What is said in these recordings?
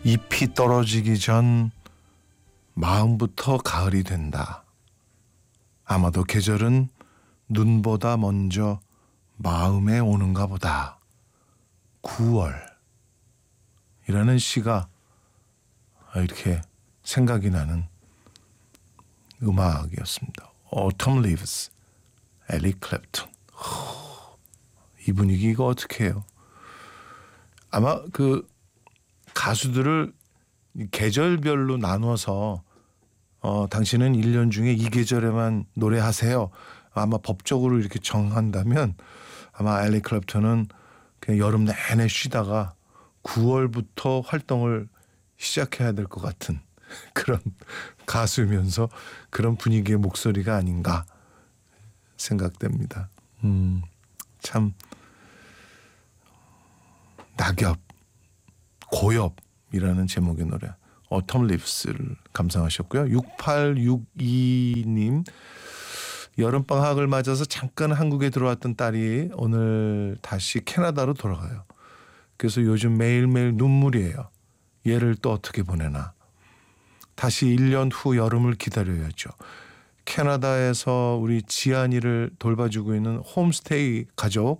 잎이 떨어지기 전 마음부터 가을이 된다. 아마도 계절은 눈보다 먼저 마음에 오는가 보다. 9월이라는 시가 이렇게 생각이 나는 음악이었습니다. Autumn Leaves, 엘리 클랩턴. 이 분위기 이거 어떻게 해요? 아마 그 가수들을 계절별로 나눠서 당신은 1년 중에 이 계절에만 노래하세요. 아마 법적으로 이렇게 정한다면 아마 엘리 클랩턴은 그냥 여름 내내 쉬다가 9월부터 활동을 시작해야 될 것 같은 그런 가수면서 그런 분위기의 목소리가 아닌가 생각됩니다. 참 낙엽, 고엽이라는 제목의 노래 Autumn Leaves를 감상하셨고요. 6862님 여름방학을 맞아서 잠깐 한국에 들어왔던 딸이 오늘 다시 캐나다로 돌아가요. 그래서 요즘 매일매일 눈물이에요. 얘를 또 어떻게 보내나. 다시 1년 후 여름을 기다려야죠. 캐나다에서 우리 지안이를 돌봐주고 있는 홈스테이 가족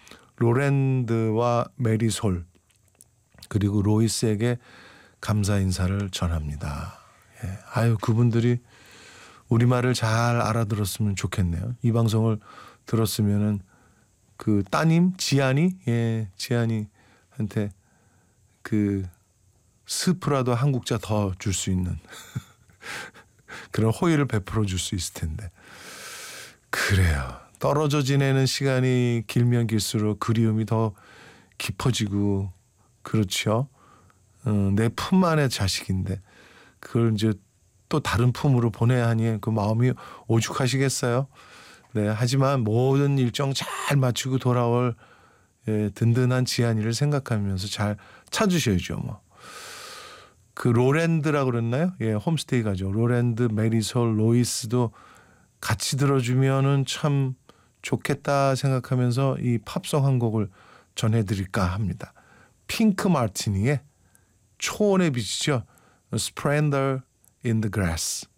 로랜드와 메리솔 그리고 로이스에게 감사 인사를 전합니다. 예. 아유 그분들이 우리말을 잘 알아들었으면 좋겠네요. 이 방송을 들었으면은 그 따님 지안이 지안이한테 그 스프라도 한 국자 더 줄 수 있는 그런 호의를 베풀어 줄 수 있을 텐데. 그래요. 떨어져 지내는 시간이 길면 길수록 그리움이 더 깊어지고 그렇죠. 내 품 안의 자식인데 그걸 이제 또 다른 품으로 보내야 하니 그 마음이 오죽하시겠어요. 네, 하지만 모든 일정 잘 마치고 돌아올 든든한 지안이를 생각하면서 잘 찾으셔야죠. 뭐. 그 로랜드라고 그랬나요? 예, 홈스테이 가죠. 로랜드, 메리솔, 로이스도 같이 들어주면은 참 좋겠다 생각하면서 이 팝송 한 곡을 전해드릴까 합니다. 핑크 마티니의 초원의 빛이죠. Splendor in the Grass.